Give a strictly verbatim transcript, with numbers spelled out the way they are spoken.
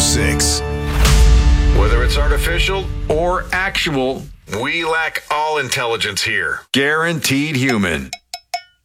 six. Whether it's artificial or actual, we lack all intelligence here. Guaranteed Human.